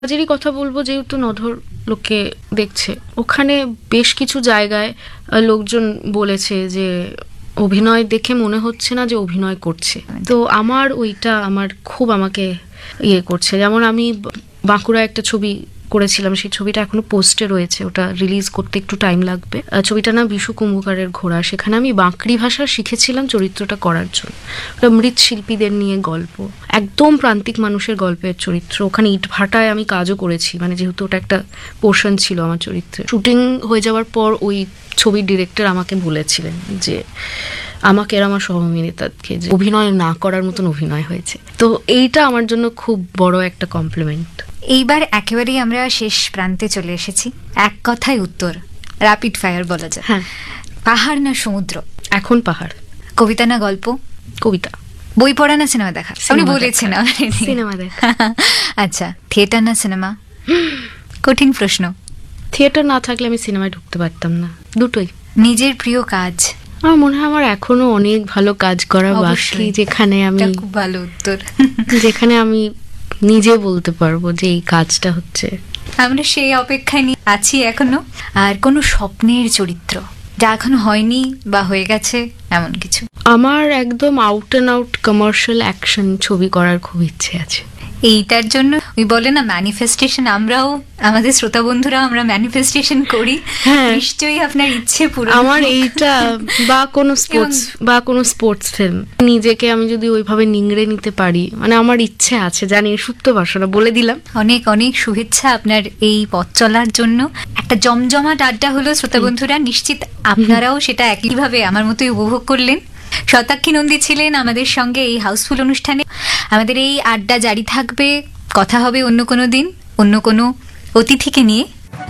কাজেরই কথা বলবো, যেহেতু নধর লোকে দেখছে, ওখানে বেশ কিছু জায়গায় লোকজন বলেছে যে অভিনয় দেখে মনে হচ্ছে না যে অভিনয় করছে। তো আমার ওইটা খুব আমাকে করছে। যেমন আমি বাঁকুড়া একটা ছবি করেছিলাম, সেই ছবিটা এখনো পোস্টে রয়েছে, ওটা রিলিজ করতে একটু টাইম লাগবে। ছবিটার নাম বিশু কুম্ভকারের ঘোড়া। সেখানে আমি বাঁকড়ি ভাষা শিখেছিলাম চরিত্রটা করার জন্য। ওটা মৃৎশিল্পীদের নিয়ে গল্প, একদম প্রান্তিক মানুষের গল্পের চরিত্র। ওখানে ইটভাটায় আমি কাজও করেছি, যেহেতু ওটা একটা পোর্শন ছিল আমার চরিত্রে। শুটিং হয়ে যাওয়ার পর ওই ছবির ডিরেক্টর আমাকে বলেছিলেন যে আমাকে আর আমার সহঅভিনেতাকে যে অভিনয় না করার মতন অভিনয় হয়েছে। তো এইটা আমার জন্য খুব বড় একটা কমপ্লিমেন্ট। এইবার একেবারেই আমরা শেষ প্রান্তে চলে এসেছি। এক কথায় উত্তর, র্যাপিড ফায়ার বলা যায়। হ্যাঁ। পাহাড় না সমুদ্র? এখন পাহাড়। কবিতা না গল্প? কবিতা। বই পড়া না সিনেমা দেখা? আপনি বলেছেন সিনেমা দেখা। আচ্ছা, থিয়েটার না সিনেমা? কঠিন প্রশ্ন। থিয়েটার না থাকলে আমি সিনেমায় ঢুকতে পারতাম না। দুটোই। নিজের প্রিয় কাজ? আমার মনে হয় আমার এখনো অনেক ভালো কাজ করা বাকি, যেখানে আমি খুব ভালো উত্তর, যেখানে আমি নিজে বলতে পারবো যে এই কাজটা হচ্ছে। আমরা সেই অপেক্ষায় আছি এখনো। আর কোনো স্বপ্নের চরিত্র যা এখনো হয়নি বা হয়ে গেছে, এমন কিছু? আমার একদম out and out commercial action ছবি করার খুব ইচ্ছে আছে। এইটার জন্য ওই বলে না ম্যানিফেস্টেশন, আমরাও আমাদের শ্রোতা বন্ধুরা আমরা ম্যানিফেস্টেশন করি। নিশ্চয়ই আপনার ইচ্ছে পুরো। আমার এইটা বা কোনো স্পোর্টস ফিল্ম, নিজেকে আমি যদি ওইভাবে নিংড়ে নিতে পারি, আমার ইচ্ছে আছে। জানি সুপ্ত বাসনা, বলে দিলাম। অনেক অনেক শুভেচ্ছা আপনার এই পথ চলার জন্য। একটা জমজমাট আড্ডা হলো শ্রোতা বন্ধুরা, নিশ্চিত আপনারাও সেটা একইভাবে আমার মতোই উপভোগ করলেন। শতাক্ষী নন্দী ছিলেন আমাদের সঙ্গে এই হাউসফুল অনুষ্ঠানে। আমাদের এই আড্ডা জারি থাকবে, কথা হবে অন্য কোনো দিন অন্য কোনো অতিথিকে নিয়ে।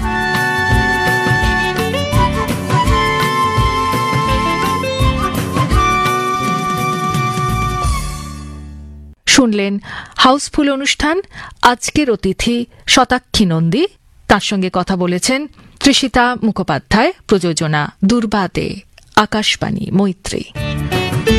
শুনলেন হাউসফুল অনুষ্ঠান। আজকের অতিথি শতাক্ষী নন্দী, তার সঙ্গে কথা বলেছেন তৃষিতা মুখোপাধ্যায়, প্রযোজনা দুর্বা দে, আকাশবাণী মৈত্রী।